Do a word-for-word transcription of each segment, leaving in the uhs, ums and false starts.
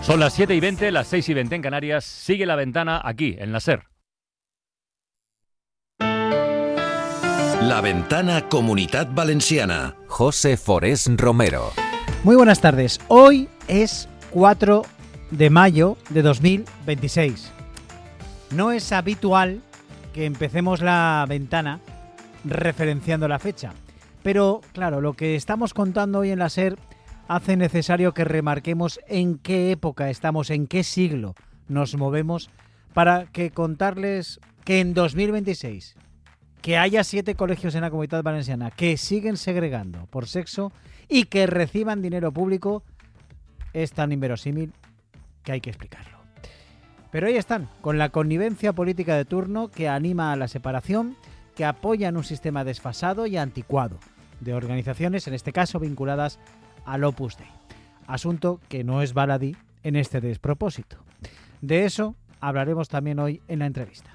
Son las siete y veinte, las seis y veinte en Canarias. Sigue La Ventana aquí, en la SER. La Ventana Comunitat Valenciana. José Forés Romero. Muy buenas tardes. Hoy es cuatro de mayo de dos mil veintiséis. No es habitual que empecemos la ventana referenciando la fecha, pero claro, lo que estamos contando hoy en la SER hace necesario que remarquemos en qué época estamos, en qué siglo nos movemos, para que contarles que en dos mil veintiséis que haya siete colegios en la Comunitat Valenciana que siguen segregando por sexo y que reciban dinero público es tan inverosímil que hay que explicarlo. Pero ahí están, con la connivencia política de turno que anima a la separación, que apoyan un sistema desfasado y anticuado de organizaciones, en este caso vinculadas al Opus Dei. Asunto que no es baladí en este despropósito. De eso hablaremos también hoy en la entrevista.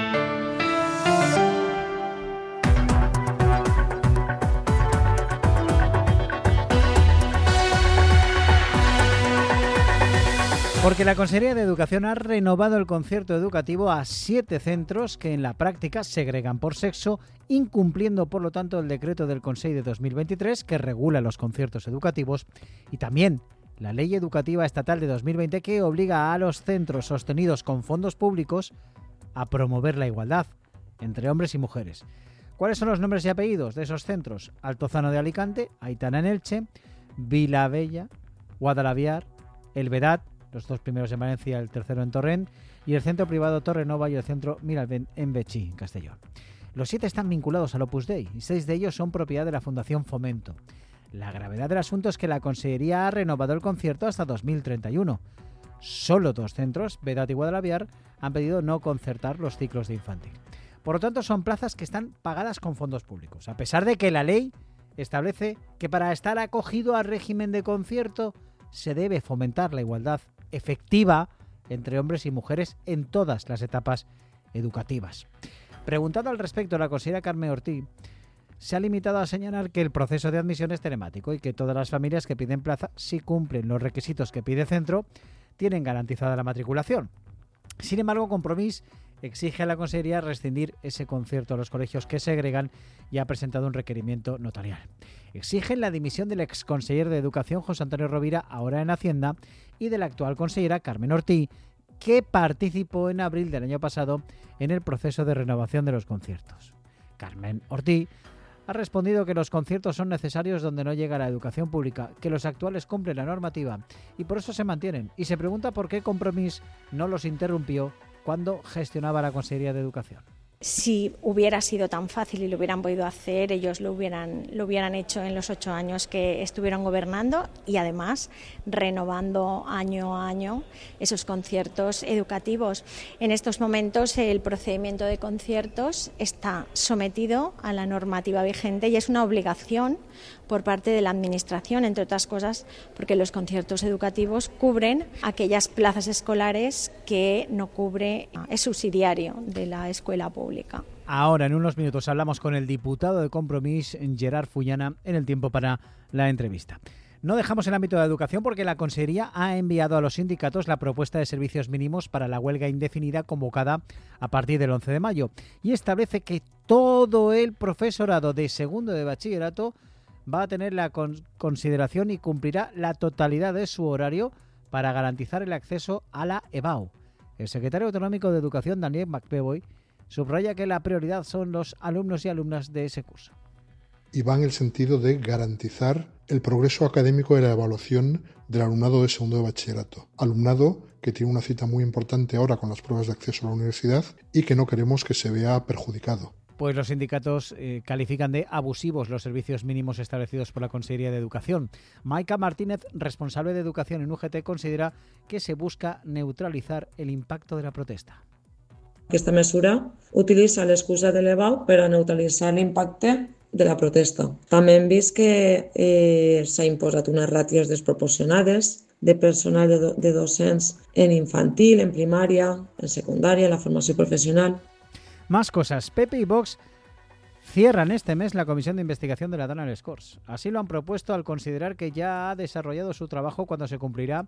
Porque la Consellería de Educación ha renovado el concierto educativo a siete centros que en la práctica segregan por sexo, incumpliendo por lo tanto el decreto del Consell de dos mil veintitrés que regula los conciertos educativos y también la Ley Educativa Estatal de dos mil veinte que obliga a los centros sostenidos con fondos públicos a promover la igualdad entre hombres y mujeres. ¿Cuáles son los nombres y apellidos de esos centros? Altozano de Alicante, Aitana en Elche, Vilabella, Guadalaviar, El Vedat, los dos primeros en Valencia, el tercero en Torrent, y el centro privado Torrenova y el centro Miralbén en Betxí, en Castellón. Los siete están vinculados al Opus Dei y seis de ellos son propiedad de la Fundación Fomento. La gravedad del asunto es que la Consellería ha renovado el concierto hasta dos mil treinta y uno. Solo dos centros, Vedat y Guadalaviar, han pedido no concertar los ciclos de infantil. Por lo tanto, son plazas que están pagadas con fondos públicos, a pesar de que la ley establece que para estar acogido al régimen de concierto se debe fomentar la igualdad efectiva entre hombres y mujeres en todas las etapas educativas. Preguntado al respecto, la consejera Carmen Ortiz se ha limitado a señalar que el proceso de admisión es telemático y que todas las familias que piden plaza, si cumplen los requisitos que pide centro, tienen garantizada la matriculación. Sin embargo, Compromís exige a la Consellería rescindir ese concierto a los colegios que segregan y ha presentado un requerimiento notarial. Exigen la dimisión del exconsellero de Educación José Antonio Rovira, ahora en Hacienda, y de la actual consellera Carmen Ortiz, que participó en abril del año pasado en el proceso de renovación de los conciertos. Carmen Ortiz ha respondido que los conciertos son necesarios donde no llega la educación pública, que los actuales cumplen la normativa y por eso se mantienen, y se pregunta por qué Compromís no los interrumpió cuando gestionaba la Consellería de Educación. Si hubiera sido tan fácil y lo hubieran podido hacer, ellos lo hubieran, lo hubieran hecho en los ocho años que estuvieron gobernando y además renovando año a año esos conciertos educativos. En estos momentos el procedimiento de conciertos está sometido a la normativa vigente y es una obligación por parte de la Administración, entre otras cosas, porque los conciertos educativos cubren aquellas plazas escolares que no cubre, es subsidiario de la escuela pública. Ahora, en unos minutos, hablamos con el diputado de Compromís, Gerard Fullana, en el tiempo para la entrevista. No dejamos el ámbito de la educación porque la Consellería ha enviado a los sindicatos la propuesta de servicios mínimos para la huelga indefinida convocada a partir del once de mayo y establece que todo el profesorado de segundo de bachillerato va a tener la con- consideración y cumplirá la totalidad de su horario para garantizar el acceso a la E B A U. El secretario autonómico de Educación, Daniel McPevoy, subraya que la prioridad son los alumnos y alumnas de ese curso. Y va en el sentido de garantizar el progreso académico y la evaluación del alumnado de segundo de bachillerato. Alumnado que tiene una cita muy importante ahora con las pruebas de acceso a la universidad y que no queremos que se vea perjudicado. Pues los sindicatos eh, califican de abusivos los servicios mínimos establecidos por la Consellería de Educación. Maica Martínez, responsable de Educación en U G T, considera que se busca neutralizar el impacto de la protesta. Aquesta mesura utilitza l'excusa de l'E B A U per a neutralitzar l'impacte de la protesta. També hem vist que eh, s'ha imposat unes ràtios desproporcionades de personal de, do, de docents en infantil, en primària, en secundària, en la formació professional. Más cosas. P P y Vox cierran este mes la comisión de investigación de la Donald Scores. Así lo han propuesto al considerar que ya ha desarrollado su trabajo cuando se cumplirá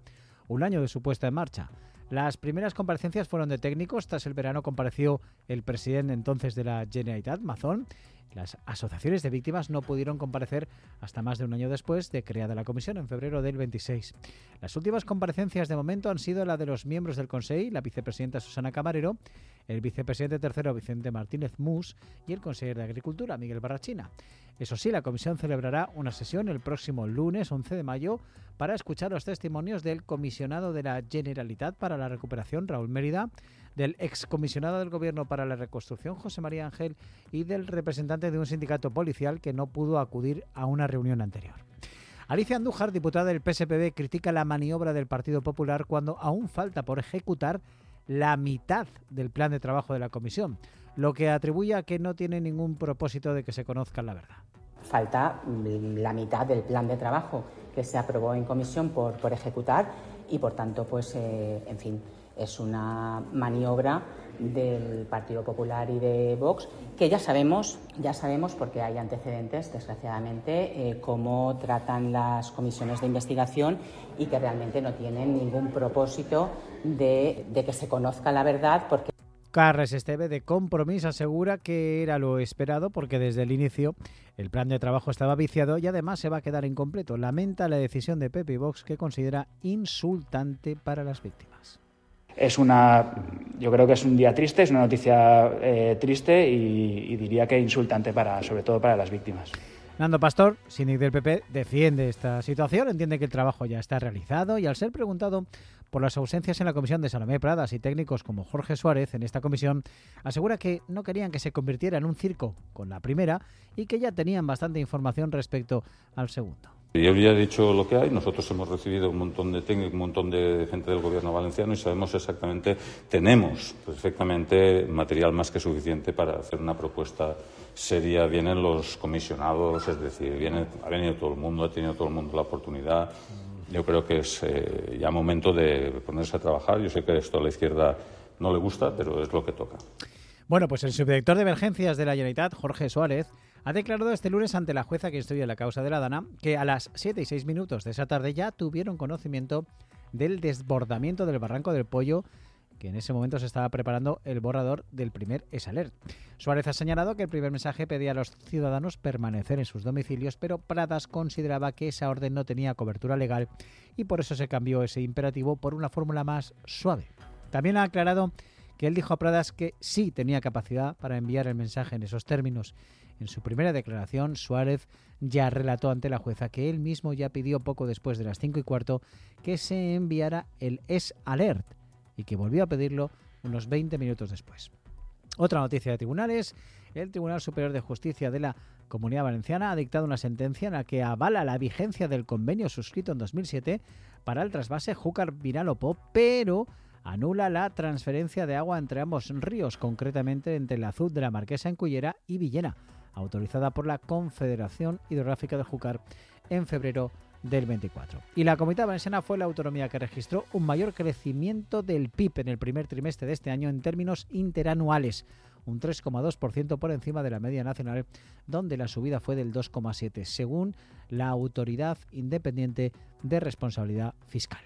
un año de su puesta en marcha. Las primeras comparecencias fueron de técnicos. Tras el verano compareció el presidente entonces de la Generalitat, Mazón. Las asociaciones de víctimas no pudieron comparecer hasta más de un año después de creada la comisión, en febrero del veintiséis. Las últimas comparecencias de momento han sido la de los miembros del Consell, la vicepresidenta Susana Camarero, el vicepresidente tercero Vicente Martínez Mus y el consejero de Agricultura, Miguel Barrachina. Eso sí, la comisión celebrará una sesión el próximo lunes once de mayo para escuchar los testimonios del comisionado de la Generalitat para la Recuperación, Raúl Mérida, del excomisionado del Gobierno para la Reconstrucción, José María Ángel, y del representante de un sindicato policial que no pudo acudir a una reunión anterior. Alicia Andújar, diputada del P S P B, critica la maniobra del Partido Popular cuando aún falta por ejecutar la mitad del plan de trabajo de la comisión, lo que atribuye a que no tiene ningún propósito de que se conozca la verdad. Falta la mitad del plan de trabajo que se aprobó en comisión por, por ejecutar y, por tanto, pues, eh, en fin, es una maniobra del Partido Popular y de Vox que ya sabemos, ya sabemos porque hay antecedentes, desgraciadamente, eh, cómo tratan las comisiones de investigación y que realmente no tienen ningún propósito de, de que se conozca la verdad porque Carles Esteve, de Compromís, asegura que era lo esperado porque desde el inicio el plan de trabajo estaba viciado y además se va a quedar incompleto. Lamenta la decisión de P P y Vox que considera insultante para las víctimas. Es una, yo creo que es un día triste, es una noticia eh, triste y, y diría que insultante para, sobre todo para las víctimas. Nando Pastor, síndic del P P, defiende esta situación, entiende que el trabajo ya está realizado y al ser preguntado por las ausencias en la comisión de Salomé Pradas y técnicos como Jorge Suárez en esta comisión, asegura que no querían que se convirtiera en un circo con la primera y que ya tenían bastante información respecto al segundo. Yo ya he dicho lo que hay. Nosotros hemos recibido un montón de técnicos, un montón de gente del Gobierno valenciano y sabemos exactamente, tenemos perfectamente material más que suficiente para hacer una propuesta seria. Vienen los comisionados, es decir, viene, ha venido todo el mundo, ha tenido todo el mundo la oportunidad. Yo creo que es eh, ya momento de ponerse a trabajar. Yo sé que esto a la izquierda no le gusta, pero es lo que toca. Bueno, pues el subdirector de emergencias de la Generalitat, Jorge Suárez, ha declarado este lunes ante la jueza que instruye la causa de la Dana que a las siete y seis minutos de esa tarde ya tuvieron conocimiento del desbordamiento del Barranco del Pollo, que en ese momento se estaba preparando el borrador del primer EsAlert. Suárez ha señalado que el primer mensaje pedía a los ciudadanos permanecer en sus domicilios, pero Pradas consideraba que esa orden no tenía cobertura legal y por eso se cambió ese imperativo por una fórmula más suave. También ha aclarado que él dijo a Pradas que sí tenía capacidad para enviar el mensaje en esos términos. En su primera declaración, Suárez ya relató ante la jueza que él mismo ya pidió poco después de las cinco y cuarto que se enviara el EsAlert y que volvió a pedirlo unos veinte minutos después. Otra noticia de tribunales: el Tribunal Superior de Justicia de la Comunidad Valenciana ha dictado una sentencia en la que avala la vigencia del convenio suscrito en dos mil siete para el trasvase Júcar-Vinalopó, pero anula la transferencia de agua entre ambos ríos, concretamente entre el Azud de la Marquesa en Cullera y Villena, autorizada por la Confederación Hidrográfica de Júcar en febrero del veinticuatro. Y la Comunidad Valenciana fue la autonomía que registró un mayor crecimiento del P I B en el primer trimestre de este año en términos interanuales, un tres coma dos por ciento por encima de la media nacional, donde la subida fue del dos coma siete por ciento, según la Autoridad Independiente de Responsabilidad Fiscal.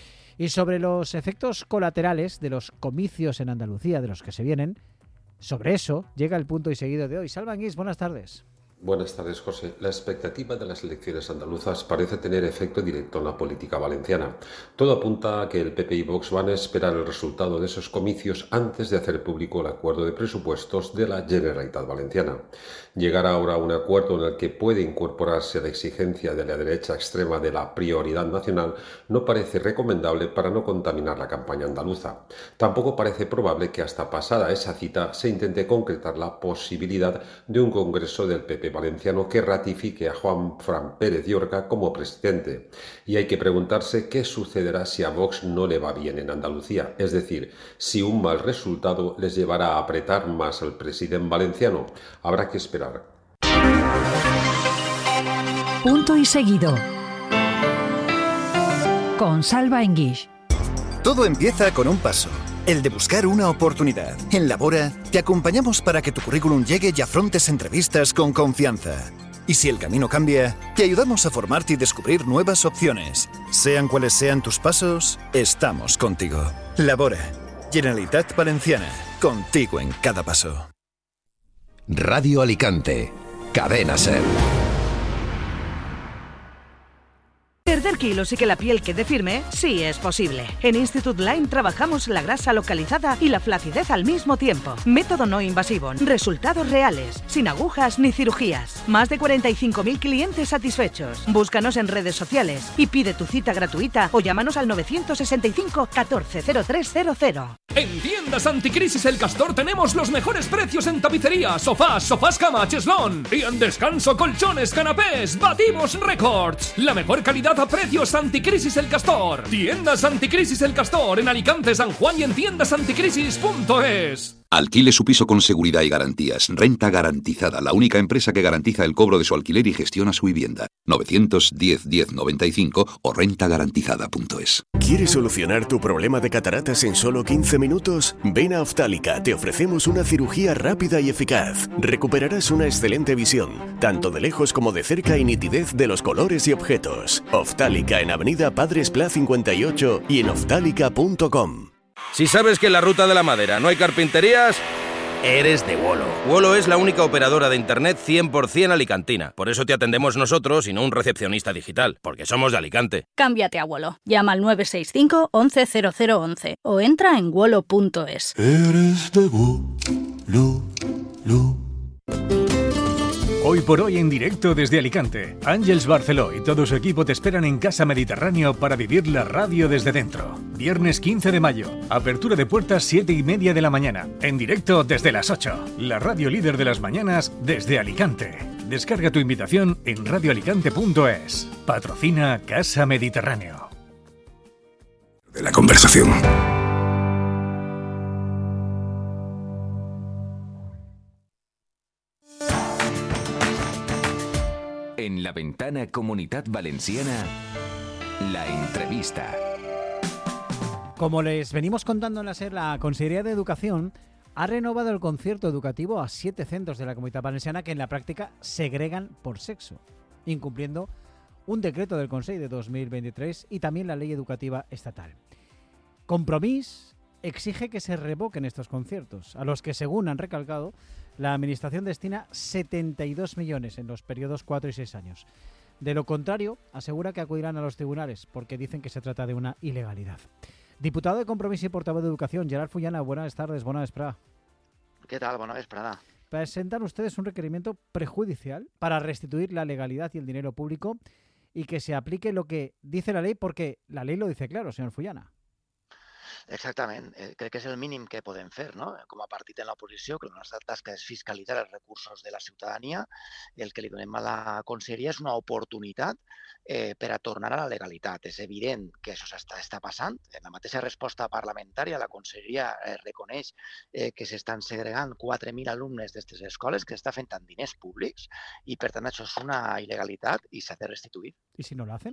Y sobre los efectos colaterales de los comicios en Andalucía, de los que se vienen, sobre eso llega el punto y seguido de hoy. Salva Anguís, buenas tardes. Buenas tardes, José. La expectativa de las elecciones andaluzas parece tener efecto directo en la política valenciana. Todo apunta a que el P P y Vox van a esperar el resultado de esos comicios antes de hacer público el acuerdo de presupuestos de la Generalitat Valenciana. Llegar ahora a un acuerdo en el que puede incorporarse la exigencia de la derecha extrema de la prioridad nacional no parece recomendable para no contaminar la campaña andaluza. Tampoco parece probable que hasta pasada esa cita se intente concretar la posibilidad de un congreso del P P valenciano que ratifique a Juan Fran Pérez Llorca como presidente. Y hay que preguntarse qué sucederá si a Vox no le va bien en Andalucía, es decir, si un mal resultado les llevará a apretar más al presidente valenciano. Habrá que esperar. Punto y seguido. Con Salva Anguís. Todo empieza con un paso, el de buscar una oportunidad. En Labora te acompañamos para que tu currículum llegue y afrontes entrevistas con confianza. Y si el camino cambia, te ayudamos a formarte y descubrir nuevas opciones. Sean cuales sean tus pasos, estamos contigo. Labora. Generalitat Valenciana. Contigo en cada paso. Radio Alicante. Cadena SER. Perder kilos y que la piel quede firme, sí es posible. En Institute Line trabajamos la grasa localizada y la flacidez al mismo tiempo. Método no invasivo, resultados reales, sin agujas ni cirugías. Más de cuarenta y cinco mil clientes satisfechos. Búscanos en redes sociales y pide tu cita gratuita o llámanos al novecientos sesenta y cinco catorce cero tres cero cero. En Tiendas Anticrisis El Castor tenemos los mejores precios en tapicería, sofás, sofás cama, cheslón. Y en descanso, colchones, canapés. Batimos récords. La mejor calidad a precios. Anticrisis El Castor. Tiendas Anticrisis El Castor en Alicante, San Juan y en tiendas anticrisis punto es. Alquile su piso con seguridad y garantías. Renta Garantizada, la única empresa que garantiza el cobro de su alquiler y gestiona su vivienda. novecientos diez diez noventa y cinco o renta garantizada punto es. ¿Quieres solucionar tu problema de cataratas en solo quince minutos? Ven a Oftálmica, te ofrecemos una cirugía rápida y eficaz. Recuperarás una excelente visión, tanto de lejos como de cerca, y nitidez de los colores y objetos. Oftálmica en Avenida Padres Pla cincuenta y ocho y en oftálmica punto com. Si sabes que en la Ruta de la Madera no hay carpinterías, eres de Wolo. Wolo es la única operadora de internet cien por ciento alicantina. Por eso te atendemos nosotros y no un recepcionista digital, porque somos de Alicante. Cámbiate a Wolo. Llama al nueve seis cinco once cero cero once o entra en wolo punto es. Eres de Wolo. Hoy por hoy en directo desde Alicante, Ángels Barceló y todo su equipo te esperan en Casa Mediterráneo para vivir la radio desde dentro. Viernes quince de mayo, apertura de puertas siete y media de la mañana, en directo desde las ocho. La radio líder de las mañanas desde Alicante. Descarga tu invitación en radio alicante punto es. Patrocina Casa Mediterráneo. De la conversación. En la ventana Comunitat Valenciana, la entrevista. Como les venimos contando en la SER, la Consellería de Educación ha renovado el concierto educativo a siete centros de la Comunitat Valenciana que en la práctica segregan por sexo, incumpliendo un decreto del Consell de dos mil veintitrés y también la Ley Educativa Estatal. Compromís exige que se revoquen estos conciertos, a los que, según han recalcado, la Administración destina setenta y dos millones en los periodos cuatro y seis años. De lo contrario, asegura que acudirán a los tribunales porque dicen que se trata de una ilegalidad. Diputado de Compromís y portavoz de Educación, Gerard Fullana, buenas tardes, buena vesprada. ¿Qué tal? Buena vesprada. Presentan ustedes un requerimiento prejudicial para restituir la legalidad y el dinero público y que se aplique lo que dice la ley, porque la ley lo dice claro, señor Fullana. Exactament. Eh, crec que és el mínim que podem fer, no? Com a partit en l'oposició, que la nostra tasca és fiscalitzar els recursos de la ciutadania. El que li donem a la conselleria és una oportunitat eh, per a tornar a la legalitat. És evident que això està, està passant. En la mateixa resposta parlamentària, la conselleria eh, reconeix eh, que s'estan segregant quatre mil alumnes d'aquestes escoles, que s'està fent amb diners públics, i per tant això és una il·legalitat i s'ha de restituir. I si no lo hacen?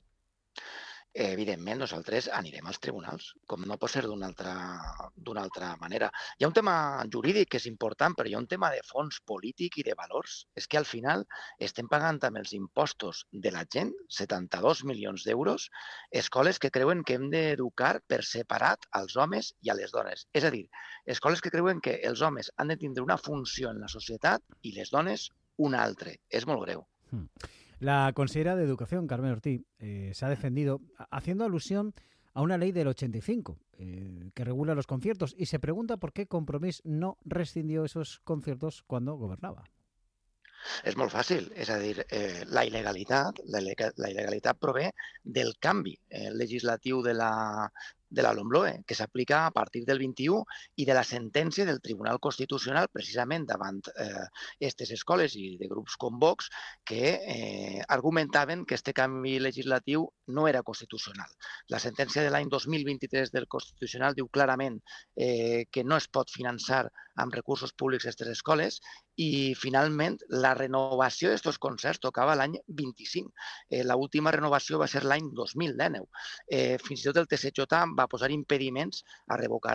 Evidentment, nosaltres anirem als tribunals, com no pot ser d'una altra, d'una altra manera. Hi ha un tema jurídic que és important, però hi ha un tema de fons polític i de valors. És que al final estem pagant amb els impostos de la gent, setanta-dos milions d'euros, escoles que creuen que hem d'educar per separat als homes i a les dones. És a dir, escoles que creuen que els homes han de tindre una funció en la societat i les dones una altra. És molt greu. Hmm. La consejera de Educación, Carmen Ortiz, eh, se ha defendido haciendo alusión a una ley del ochenta y cinco eh, que regula los conciertos y se pregunta por qué Compromís no rescindió esos conciertos cuando gobernaba. És molt fàcil, és a dir, eh, la il·legalitat, la, la il·legalitat prové del canvi eh, legislatiu de la, de la LOMLOE, que s'aplica a partir del vint-i-u i de la sentència del Tribunal Constitucional precisament davant aquestes eh, escoles i de grups com Vox que eh, argumentaven que aquest canvi legislatiu no era constitucional. La sentència de l'any dos mil vint-i-tres del Constitucional diu clarament eh, que no es pot finançar amb recursos públics aquestes escoles i finalment la renovació d'aquests concerts tocava l'any vint-i-cinc. Eh, L'última renovació va ser l'any dos mil dinou. Eh, fins i tot el T C J va posar impediments a revocar